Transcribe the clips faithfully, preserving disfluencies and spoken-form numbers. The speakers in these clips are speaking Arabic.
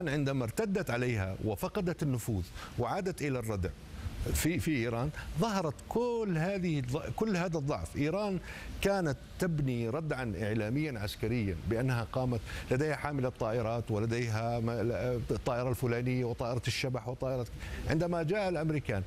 عندما ارتدت عليها وفقدت النفوذ وعادت إلى الردع في في ايران، ظهرت كل هذه كل هذا الضعف. ايران كانت تبني ردعا اعلاميا عسكريا بانها قامت لديها حامله طائرات ولديها الطائره الفلانيه وطائره الشبح وطائره. عندما جاء الامريكان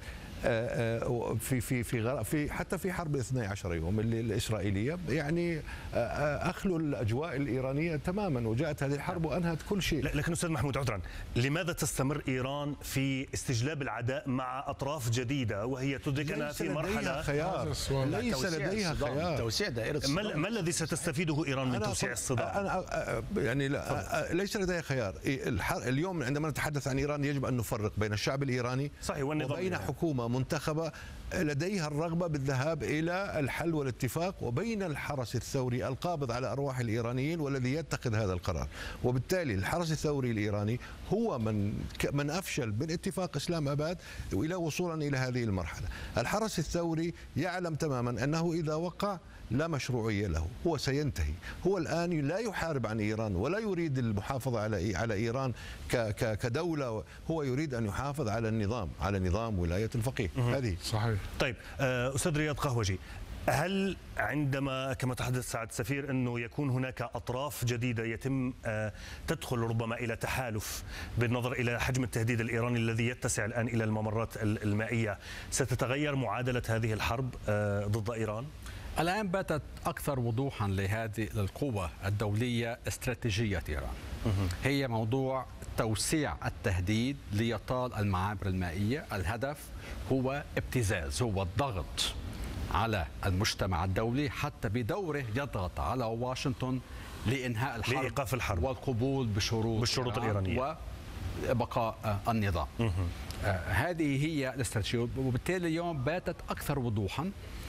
في في في في حتى في حرب اثني عشر يوم اللي الاسرائيليه يعني اخلوا الاجواء الايرانيه تماما، وجاءت هذه الحرب وانهت كل شيء. لكن استاذ محمود عذرا، لماذا تستمر ايران في استجلاب العداء مع اطراف جديده وهي تدرك انها في مرحله خيار ليس ليس خيار توسيع دائره الصدام؟ ما الذي ستستفيده ايران من توسيع الصدام؟ انا يعني لا ليس لديها خيار. اليوم عندما نتحدث عن ايران يجب ان نفرق بين الشعب الايراني صحيح والنظام وبين يعني. حكومه منتخبة لديها الرغبة بالذهاب إلى الحل والاتفاق، وبين الحرس الثوري القابض على أرواح الإيرانيين والذي يتخذ هذا القرار. وبالتالي الحرس الثوري الإيراني هو من من أفشل بالاتفاق إسلام أباد إلى وصولا إلى هذه المرحلة. الحرس الثوري يعلم تماما أنه إذا وقع لا مشروعية له، هو سينتهي. هو الآن لا يحارب عن إيران ولا يريد المحافظة على على إيران كدولة، هو يريد أن يحافظ على النظام، على نظام ولاية الفقيه. هذه صحيح. طيب أستاذ رياض قهوجي، هل عندما كما تحدث سعادة السفير أنه يكون هناك أطراف جديدة يتم تدخل ربما إلى تحالف بالنظر إلى حجم التهديد الإيراني الذي يتسع الآن إلى الممرات المائية، ستتغير معادلة هذه الحرب ضد إيران؟ الآن باتت أكثر وضوحا لهذه القوة الدولية استراتيجية إيران. هي موضوع توسيع التهديد ليطال المعابر المائية. الهدف هو ابتزاز، هو الضغط على المجتمع الدولي حتى بدوره يضغط على واشنطن لإنهاء الحرب لإيقاف الحرب والقبول بشروط بالشروط الإيرانية وبقاء النظام. آه هذه هي الاستراتيجية، وبالتالي اليوم باتت أكثر وضوحا.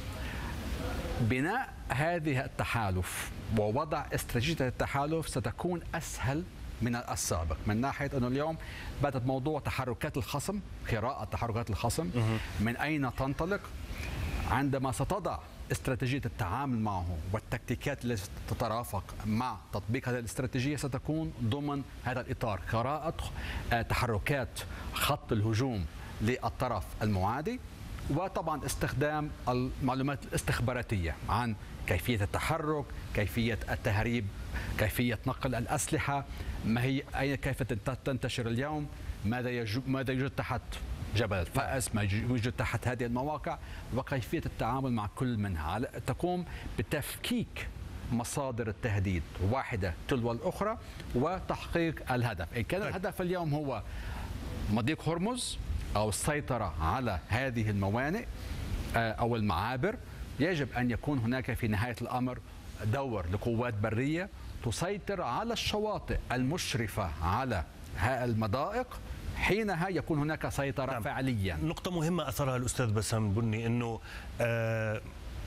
بناء هذه التحالف ووضع استراتيجية التحالف ستكون أسهل من السابق، من ناحية أنه اليوم باتت موضوع تحركات الخصم، قراءة تحركات الخصم من أين تنطلق. عندما ستضع استراتيجية التعامل معه والتكتيكات التي تترافق مع تطبيق هذه الاستراتيجية ستكون ضمن هذا الإطار، قراءة تحركات خط الهجوم للطرف المعادي، وطبعا استخدام المعلومات الاستخباراتية عن كيفية التحرك، كيفية التهريب، كيفية نقل الأسلحة، ما هي أين كيف تنتشر اليوم، ماذا يوجد ماذا يوجد تحت جبل الفأس، ما يوجد تحت هذه المواقع، وكيفية التعامل مع كل منها. تقوم بتفكيك مصادر التهديد واحدة تلو الأخرى وتحقيق الهدف. إن كان الهدف اليوم هو مضيق هرمز أو السيطرة على هذه الموانئ أو المعابر، يجب أن يكون هناك في نهاية الأمر دور لقوات برية تسيطر على الشواطئ المشرفة على المضائق، حينها يكون هناك سيطرة نعم. فعليا. نقطة مهمة أثرها الأستاذ بسام بني، أنه آه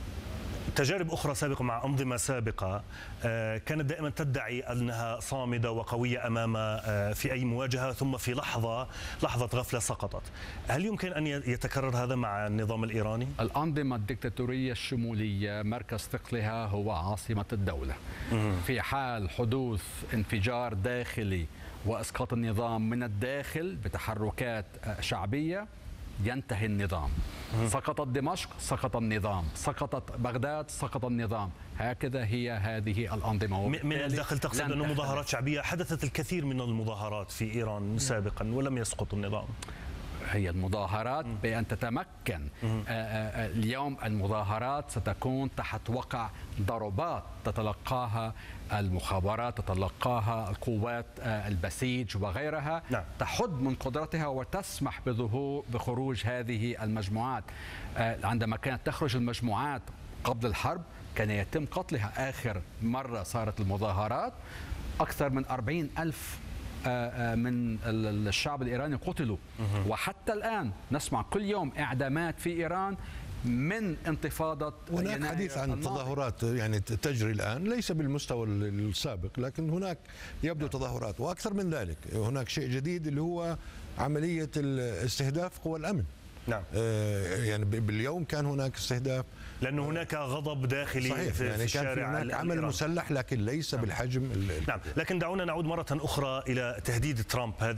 تجارب أخرى سابقة مع أنظمة سابقة كانت دائما تدعي أنها صامدة وقوية أمام في أي مواجهة، ثم في لحظة لحظة غفلة سقطت. هل يمكن أن يتكرر هذا مع النظام الإيراني؟ الأنظمة الدكتاتورية الشمولية مركز ثقلها هو عاصمة الدولة. في حال حدوث انفجار داخلي وإسقاط النظام من الداخل بتحركات شعبية ينتهي النظام. سقطت دمشق سقط النظام، سقطت بغداد سقط النظام. هكذا هي هذه الأنظمة. من الداخل تقصد أنه مظاهرات شعبية؟ حدثت الكثير من المظاهرات في إيران سابقا ولم يسقط النظام. هي المظاهرات بأن تتمكن. اليوم المظاهرات ستكون تحت وقع ضربات تتلقاها المخابرات، تتلقاها القوات البسيج وغيرها، نعم. تحد من قدرتها وتسمح بظهور بخروج هذه المجموعات. عندما كانت تخرج المجموعات قبل الحرب كان يتم قتلها. آخر مرة صارت المظاهرات أكثر من أربعين ألف من الشعب الإيراني قتلوا، وحتى الآن نسمع كل يوم إعدامات في إيران من انتفاضة. هناك حديث عن تظاهرات يعني تجري الآن، ليس بالمستوى السابق، لكن هناك يبدو تظاهرات. وأكثر من ذلك هناك شيء جديد اللي هو عملية استهداف قوى الأمن. نعم. يعني باليوم كان هناك استهداف، لأنه هناك غضب داخلي صحيح. في, يعني في الشارع. كان في هناك عمل الإيراني. مسلح لكن ليس نعم. بالحجم. نعم، لكن دعونا نعود مرة أخرى إلى تهديد ترامب.